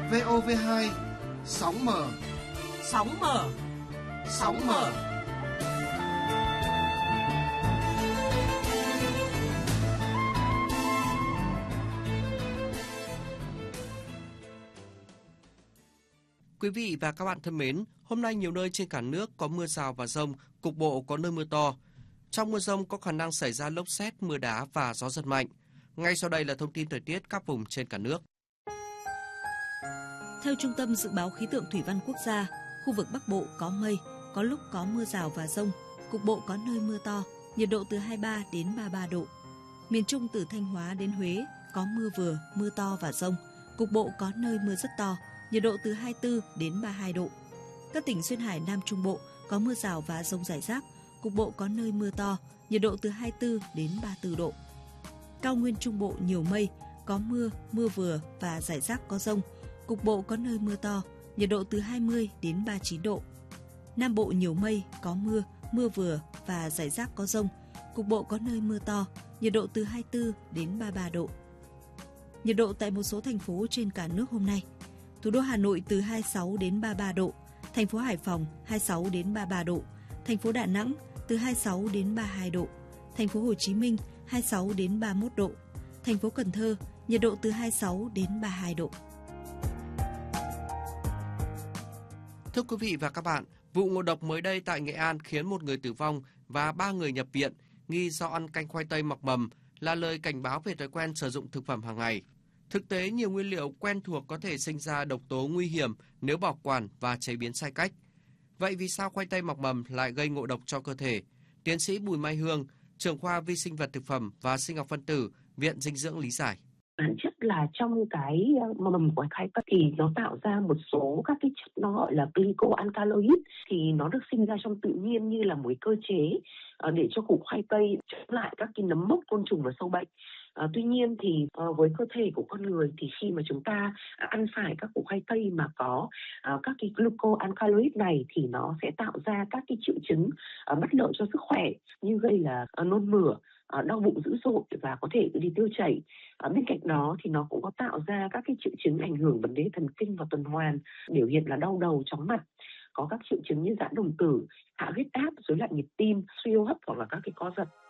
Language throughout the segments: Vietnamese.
VOV2 sóng mở. Sóng mở. Sóng mở. Quý vị và các bạn thân mến, hôm nay nhiều nơi trên cả nước có mưa rào và dông, cục bộ có nơi mưa to. Trong mưa dông có khả năng xảy ra lốc sét, mưa đá và gió giật mạnh. Ngay sau đây là thông tin thời tiết các vùng trên cả nước. Theo Trung tâm Dự báo Khí tượng Thủy văn Quốc gia, khu vực Bắc Bộ có mây, có lúc có mưa rào và dông, cục bộ có nơi mưa to, nhiệt độ từ 23 đến 33 độ. Miền Trung từ Thanh Hóa đến Huế có mưa vừa, mưa to và dông, cục bộ có nơi mưa rất to, nhiệt độ từ 24 đến 32 độ. Các tỉnh duyên hải Nam Trung Bộ có mưa rào và dông rải rác, cục bộ có nơi mưa to, nhiệt độ từ 24 đến 34 độ. Cao nguyên Trung Bộ nhiều mây, có mưa, mưa vừa và rải rác có dông, cục bộ có nơi mưa to, nhiệt độ từ 20 đến 39 độ. Nam Bộ nhiều mây, có mưa, mưa vừa và rải rác có dông, cục bộ có nơi mưa to, nhiệt độ từ 24 đến 33 độ. Nhiệt độ tại một số thành phố trên cả nước hôm nay: thủ đô Hà Nội từ 26 đến 33 độ, thành phố Hải Phòng 26 đến 33 độ, thành phố Đà Nẵng từ 26 đến 32 độ, thành phố Hồ Chí Minh 26 đến 31 độ, thành phố Cần Thơ nhiệt độ từ 26 đến 32 độ. Thưa quý vị và các bạn, vụ ngộ độc mới đây tại Nghệ An khiến một người tử vong và 3 người nhập viện nghi do ăn canh khoai tây mọc mầm là lời cảnh báo về thói quen sử dụng thực phẩm hàng ngày. Thực tế, nhiều nguyên liệu quen thuộc có thể sinh ra độc tố nguy hiểm nếu bảo quản và chế biến sai cách. Vậy vì sao khoai tây mọc mầm lại gây ngộ độc cho cơ thể? Tiến sĩ Bùi Mai Hương, trưởng khoa vi sinh vật thực phẩm và sinh học phân tử, Viện Dinh dưỡng lý giải. Bản chất là trong cái mầm của khoai tây thì nó tạo ra một số các cái chất nó gọi là glycoalkaloid, thì nó được sinh ra trong tự nhiên như là một cơ chế để cho củ khoai tây chống lại các cái nấm mốc, côn trùng và sâu bệnh. Tuy nhiên thì với cơ thể của con người thì khi mà chúng ta ăn phải các củ khoai tây mà có các cái glucoalkaloid này thì nó sẽ tạo ra các cái triệu chứng bất lợi cho sức khỏe như gây là nôn mửa, đau bụng dữ dội và có thể đi tiêu chảy. Bên cạnh đó thì nó cũng có tạo ra các cái triệu chứng ảnh hưởng vấn đề thần kinh và tuần hoàn, biểu hiện là đau đầu, chóng mặt, có các triệu chứng như giãn đồng tử, hạ huyết áp, rối loạn nhịp tim, suy hô hấp hoặc là các cái co giật.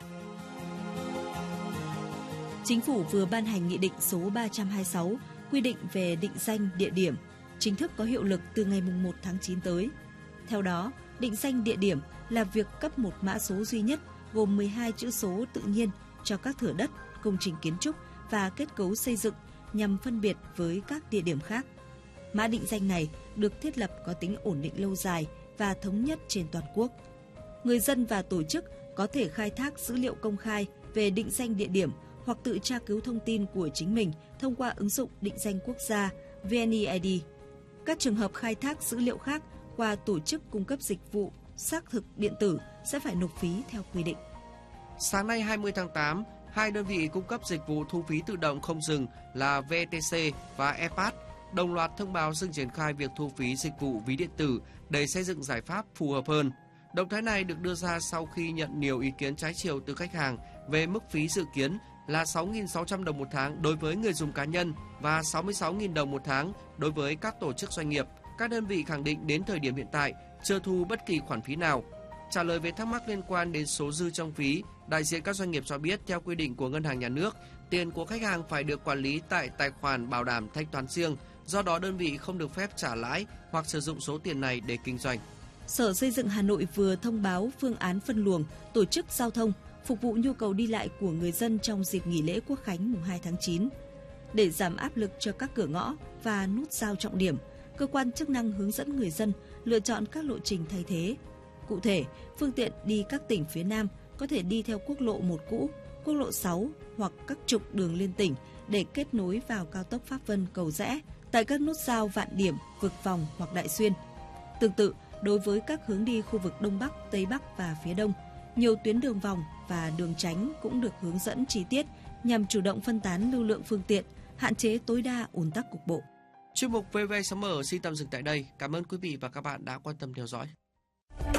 Chính phủ vừa ban hành Nghị định số 326 quy định về định danh địa điểm, chính thức có hiệu lực từ ngày 1 tháng 9 tới. Theo đó, định danh địa điểm là việc cấp một mã số duy nhất gồm 12 chữ số tự nhiên cho các thửa đất, công trình kiến trúc và kết cấu xây dựng nhằm phân biệt với các địa điểm khác. Mã định danh này được thiết lập có tính ổn định lâu dài và thống nhất trên toàn quốc. Người dân và tổ chức có thể khai thác dữ liệu công khai về định danh địa điểm hoặc tự tra cứu thông tin của chính mình thông qua ứng dụng định danh quốc gia VNeID. Các trường hợp khai thác dữ liệu khác qua tổ chức cung cấp dịch vụ xác thực điện tử sẽ phải nộp phí theo quy định. Sáng nay 20 tháng 8, hai đơn vị cung cấp dịch vụ thu phí tự động không dừng là VTC và EPAS đồng loạt thông báo dừng triển khai việc thu phí dịch vụ ví điện tử để xây dựng giải pháp phù hợp hơn. Động thái này được đưa ra sau khi nhận nhiều ý kiến trái chiều từ khách hàng về mức phí dự kiến là 6.600 đồng một tháng đối với người dùng cá nhân và 66.000 đồng một tháng đối với các tổ chức doanh nghiệp. Các đơn vị khẳng định đến thời điểm hiện tại chưa thu bất kỳ khoản phí nào. Trả lời về thắc mắc liên quan đến số dư trong phí, đại diện các doanh nghiệp cho biết theo quy định của Ngân hàng Nhà nước, tiền của khách hàng phải được quản lý tại tài khoản bảo đảm thanh toán riêng, do đó đơn vị không được phép trả lãi hoặc sử dụng số tiền này để kinh doanh. Sở Xây dựng Hà Nội vừa thông báo phương án phân luồng, tổ chức giao thông, phục vụ nhu cầu đi lại của người dân trong dịp nghỉ lễ Quốc khánh mùng 2 tháng 9. Để giảm áp lực cho các cửa ngõ và nút giao trọng điểm, cơ quan chức năng hướng dẫn người dân lựa chọn các lộ trình thay thế. Cụ thể, phương tiện đi các tỉnh phía Nam có thể đi theo quốc lộ 1 cũ, quốc lộ 6 hoặc các trục đường liên tỉnh để kết nối vào cao tốc Pháp Vân - Cầu Giẽ tại các nút giao Vạn Điểm, Vực Vòng hoặc Đại Xuyên. Tương tự, đối với các hướng đi khu vực Đông Bắc, Tây Bắc và phía Đông, nhiều tuyến đường vòng và đường tránh cũng được hướng dẫn chi tiết nhằm chủ động phân tán lưu lượng phương tiện, hạn chế tối đa ùn tắc cục bộ. Chuyên mục VV Sớm Mở xin tạm dừng tại đây. Cảm ơn quý vị và các bạn đã quan tâm theo dõi.